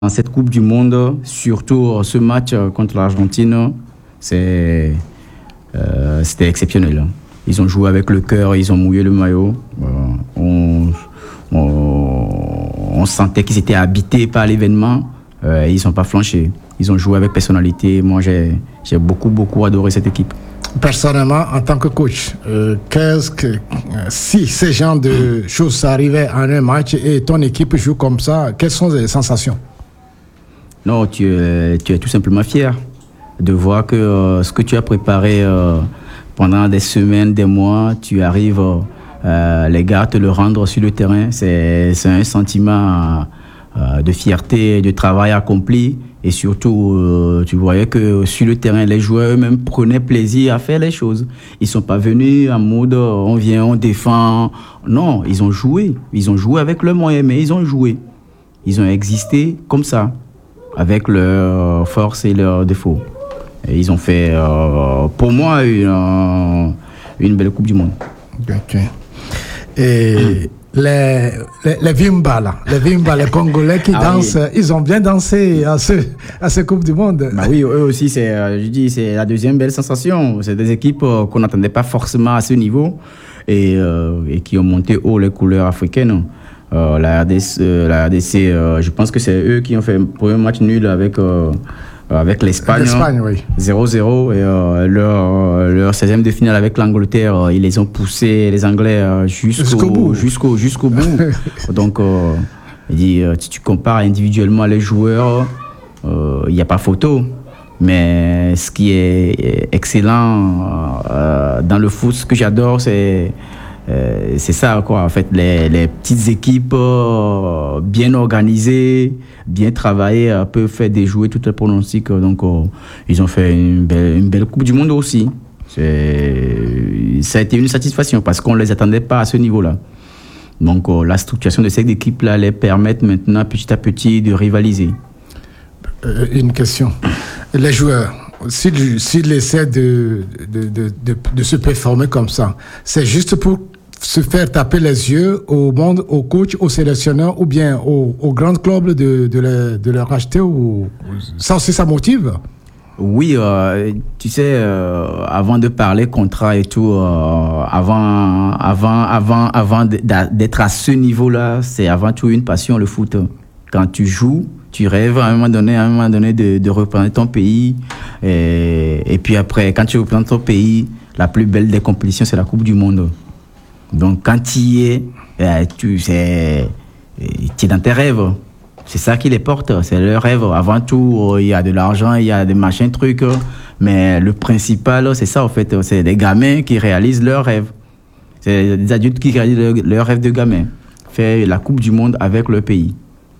Dans cette Coupe du Monde, surtout ce match contre l'Argentine, c'était exceptionnel. Ils ont joué avec le cœur, ils ont mouillé le maillot. On sentait qu'ils étaient habités par l'événement et ils n'ont pas flanché. Ils ont joué avec personnalité. Moi, j'ai beaucoup adoré cette équipe. Personnellement, en tant que coach, si ce genre de choses arrivaient en un match et ton équipe joue comme ça, quelles sont les sensations? Non, tu es tout simplement fier de voir que ce que tu as préparé pendant des semaines, des mois, tu arrives, les gars te le rendre sur le terrain. C'est un sentiment de fierté, de travail accompli. Et surtout, tu voyais que sur le terrain, les joueurs eux-mêmes prenaient plaisir à faire les choses. Ils ne sont pas venus en mode on vient, on défend. Non, ils ont joué. Ils ont joué avec leurs moyens, mais ils ont joué. Ils ont existé comme ça, avec leurs forces et leurs défauts. Et ils ont fait, pour moi, une belle Coupe du Monde. Ok. Et les Vimba, là, les Congolais qui dansent, oui. Ils ont bien dansé à cette Coupe du Monde. Bah oui, eux aussi, c'est la deuxième belle sensation. C'est des équipes qu'on n'attendait pas forcément à ce niveau et qui ont monté haut les couleurs africaines. La RDC, je pense que c'est eux qui ont fait un premier match nul avec l'Espagne. L'Espagne, oui. 0-0. Et leur 16e de finale avec l'Angleterre, ils les ont poussés, les Anglais, jusqu'au bout. Donc, si tu compares individuellement les joueurs, il n'y a pas photo. Mais ce qui est excellent dans le foot, ce que j'adore, c'est ça, quoi. En fait, les petites équipes bien organisées, bien travaillées, peuvent faire déjouer tout le pronostic. Donc, ils ont fait une belle Coupe du Monde aussi. Ça a été une satisfaction parce qu'on ne les attendait pas à ce niveau-là. Donc, la structuration de cette équipe-là les permet maintenant, petit à petit, de rivaliser. Une question. Les joueurs, s'ils essaient de se performer comme ça, c'est juste pour se faire taper les yeux au monde, au coach, au sélectionneur ou bien au grand club de les racheter ou ça aussi ça motive? Oui, tu sais, avant de parler contrat et tout, avant d'être à ce niveau-là, c'est avant tout une passion, le foot. Quand tu joues, tu rêves à un moment donné de représenter ton pays. Et puis après, quand tu représentes ton pays, la plus belle des compétitions, c'est la Coupe du Monde. Donc quand tu y es, tu es dans tes rêves. C'est ça qui les porte, c'est leur rêve. Avant tout, il y a de l'argent, il y a des machins, trucs. Mais le principal, c'est ça en fait. C'est des gamins qui réalisent leurs rêves. C'est des adultes qui réalisent leurs rêves de gamins. Faire la Coupe du Monde avec leur pays.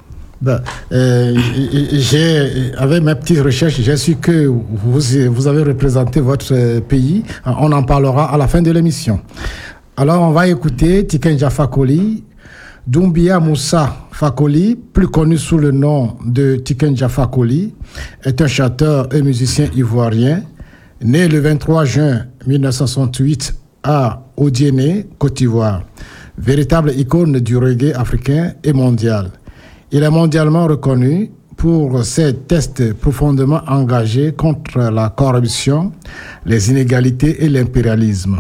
Avec mes petites recherches, j'ai su que vous avez représenté votre pays. On en parlera à la fin de l'émission. Alors, on va écouter Tiken Jah Fakoly. Doumbia Moussa Fakoly, plus connu sous le nom de Tiken Jah Fakoly, est un chanteur et musicien ivoirien, né le 23 juin 1968 à Odiéné, Côte d'Ivoire. Véritable icône du reggae africain et mondial. Il est mondialement reconnu pour ses textes profondément engagés contre la corruption, les inégalités et l'impérialisme.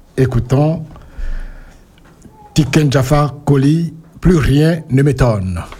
Écoutons Tiken Jah Fakoly, plus rien ne m'étonne.